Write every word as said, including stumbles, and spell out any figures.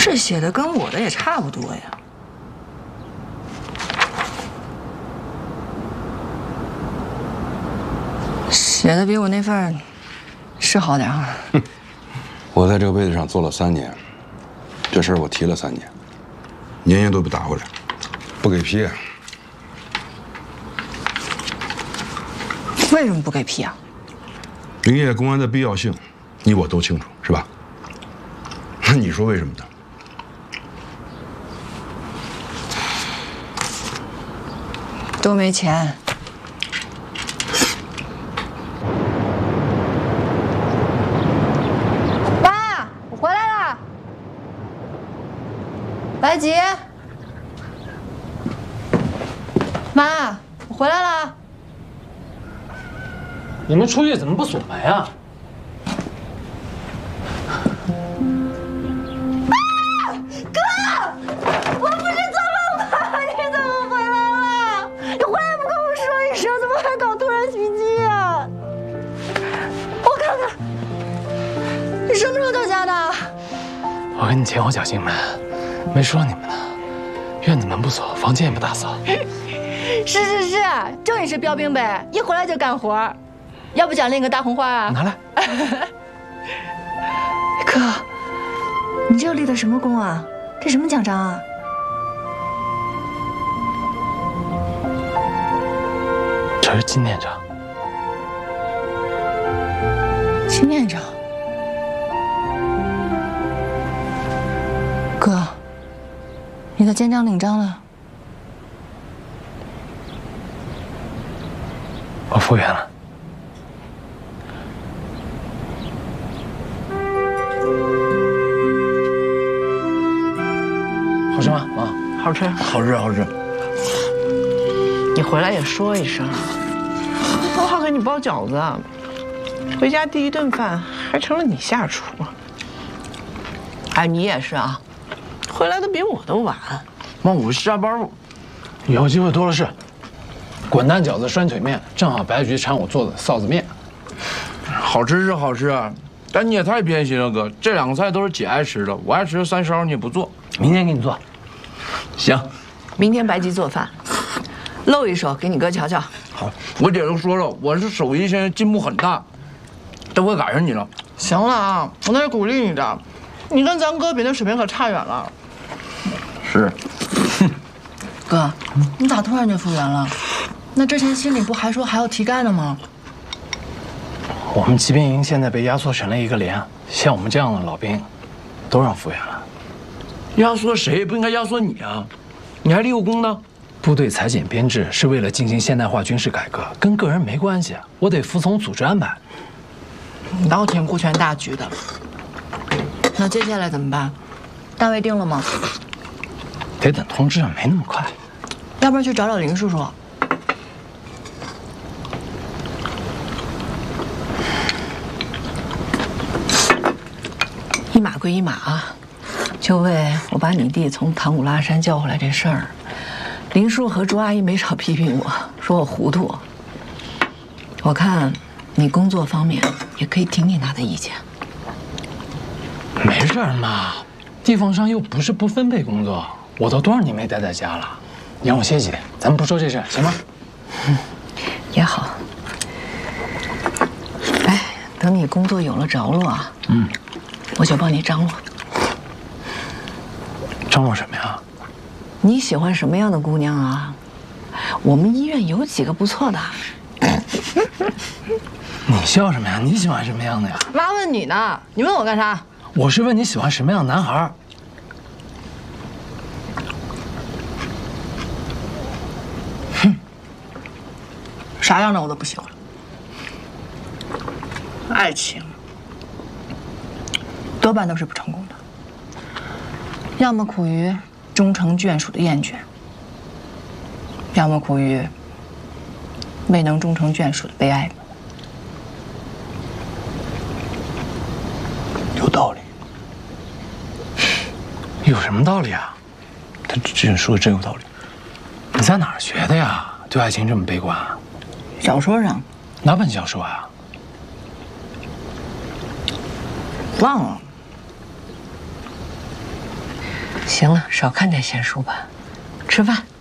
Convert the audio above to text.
这写的跟我的也差不多呀。写的比我那份是好点啊。 我在这个位子上坐了三年，这事儿我提了三年，年年都不打回来，不给批。 为什么不给批啊？ 林业公安的必要性，你我都清楚，是吧？那你说为什么呢？ 都没钱。妈，我回来了。白吉，妈，我回来了。 你们出去怎么不锁门啊？我跟你前后脚进门，没说你们呢。院子门不锁，房间也不打扫。 是是是，就你是标兵呗，一回来就干活。要不奖励你个大红花啊？ 拿来。 哥，你这立的什么功啊？这什么奖章啊？ 这是纪念章。 纪念章。哥，你的肩章领章了。 我复原了。好吃吗，妈？ 好吃， 好吃，好吃。 你回来也说一声，多好给你包饺子，回家第一顿饭还成了你下厨。哎，你也是啊。回来的比我都晚， 妈，我下班， 以后机会多了是。滚蛋饺子拴腿面，正好白菊馋我做的臊子面。 好吃是好吃，但你也太偏心了，哥。这两个菜都是姐爱吃的，我爱吃的三烧你也不做。 明天给你做。 行， 明天白吉做饭，露一手给你哥瞧瞧。 好，我姐都说了，我是手艺现在进步很大，都快赶上你了。 行了啊，我那是鼓励你的，你跟咱哥比那水平可差远了。 是， 哥，你咋突然就复原了？那之前心里不还说还要提干的吗？ 我们骑兵营现在被压缩成了一个连，像我们这样的老兵，都让复员了。 压缩谁也不应该压缩你啊！你还立过功呢。 部队裁减编制是为了进行现代化军事改革，跟个人没关系，我得服从组织安排。 你倒挺顾全大局的。 那接下来怎么办？单位定了吗？ 得等通知，没那么快。 要不然去找找林叔叔。 一码归一码啊，就为我把你弟从唐古拉山叫回来这事儿，林叔和朱阿姨没少批评我，说我糊涂。我看你工作方面也可以听听他的意见。 没事儿嘛，地方上又不是不分配工作，我都多少年没待在家了，你让我歇几天，咱们不说这事，行吗？ 嗯，也好。哎，等你工作有了着落啊，嗯，我就帮你张罗。 张罗什么呀？ 你喜欢什么样的姑娘啊？我们医院有几个不错的。 你笑什么呀？你喜欢什么样的呀？ 妈问你呢，你问我干啥？ 我是问你喜欢什么样的男孩。 哼，啥样的我都不喜欢。爱情多半都是不成功的，要么苦于终成眷属的厌倦，要么苦于未能终成眷属的悲哀。 有道理。有什么道理啊？他这说的真有道理。你在哪儿学的呀？对爱情这么悲观？ 小说上。 哪本小说啊？ 忘了。 行了，少看点闲书吧，吃饭。